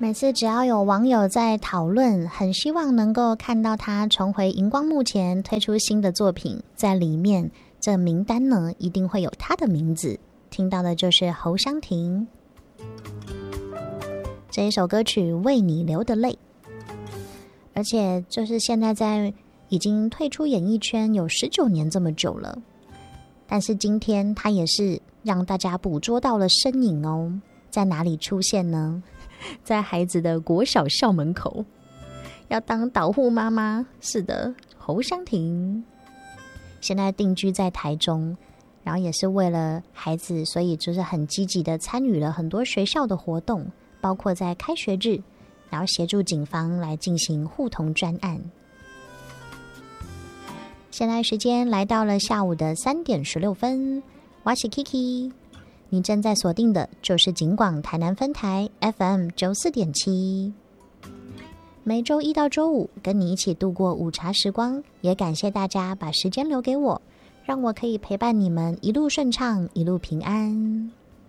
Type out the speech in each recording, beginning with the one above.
每次只要有网友在讨论，很希望能够看到他重回荧光幕前推出新的作品，在里面这名单呢一定会有他的名字。听到的就是侯湘婷这一首歌曲《为你流的泪》，而且就是现在已经退出演艺圈有19年这么久了，但是今天他也是让大家捕捉到了身影哦。在哪里出现呢？在孩子的国小校门口，要当导护妈妈。是的，侯湘婷现在定居在台中，然后也是为了孩子，所以就是很积极的参与了很多学校的活动，包括在开学日，然后协助警方来进行护童专案。现在时间来到了下午的3点16分，我是 Kiki， 你正在锁定的就是警广台南分台 FM 94.7，每周一到周五跟你一起度过午茶时光，也感谢大家把时间留给我，让我可以陪伴你们一路顺畅，一路平安。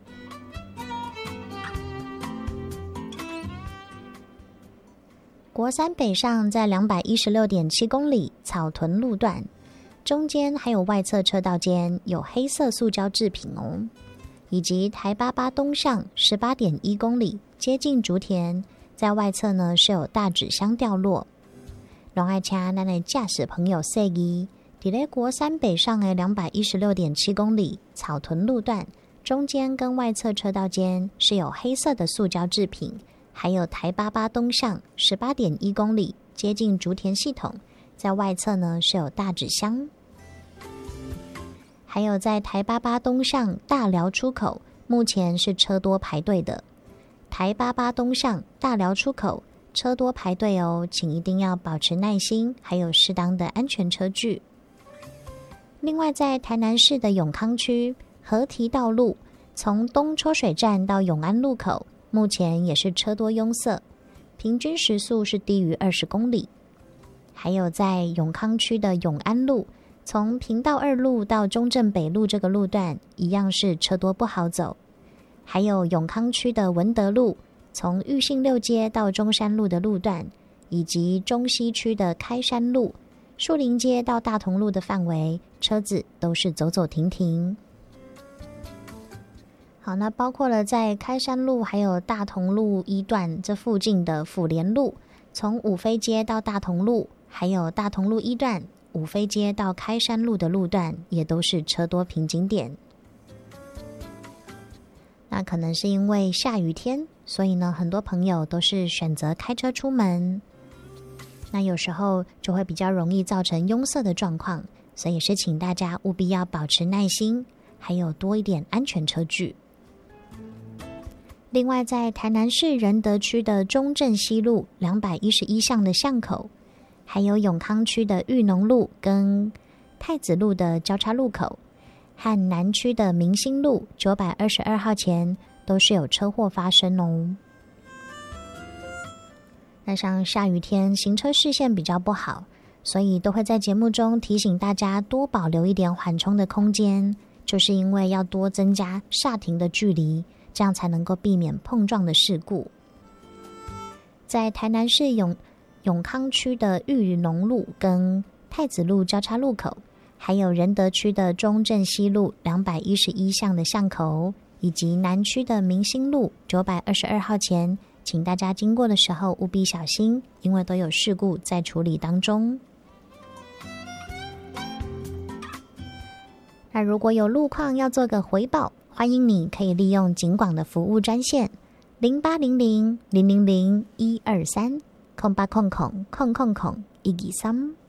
国三北上在216.7公里草屯路段，中间还有外侧车道间有黑色塑胶制品哦，以及台88东上18.1公里接近竹田，在外侧呢是有大纸箱掉落。拢爱请咱的驾驶朋友注意，伫咧国三北上的216.7公里草屯路段，中间跟外侧车道间是有黑色的塑胶制品，还有台88东上18.1公里接近竹田系统，在外侧呢是有大纸箱。还有在台88东上大寮出口，目前是车多排队的。台88东上大寮出口车多排队哦，请一定要保持耐心，还有适当的安全车距。另外在台南市的永康区河堤道路，从东抽水站到永安路口，目前也是车多拥塞，平均时速是低于20公里。还有在永康区的永安路，从平道2路到中正北路这个路段，一样是车多不好走。还有永康区的文德路，从裕信6街到中山路的路段，以及中西区的开山路、树林街到大同路的范围，车子都是走走停停。好，那包括了在开山路还有大同路一段这附近的府联路，从五妃街到大同路，还有大同路一段、五妃街到开山路的路段，也都是车多瓶颈点。那可能是因为下雨天，所以呢，很多朋友都是选择开车出门。那有时候就会比较容易造成拥塞的状况，所以是请大家务必要保持耐心，还有多一点安全车距。另外在台南市仁德区的中正西路211巷的巷口，还有永康区的裕农路跟太子路的交叉路口，和南区的明星路922号前都是有车祸发生哦。那像下雨天行车视线比较不好，所以都会在节目中提醒大家多保留一点缓冲的空间，就是因为要多增加刹停的距离，这样才能够避免碰撞的事故。在台南市永康区的裕农路跟太子路交叉路口，还有仁德区的中正西路211巷的巷口，以及南区的明星路922号前，请大家经过的时候务必小心，因为都有事故在处理当中。那如果有路况要做个回报，欢迎你可以利用警广的服务专线0800-000-123 0800-000-123。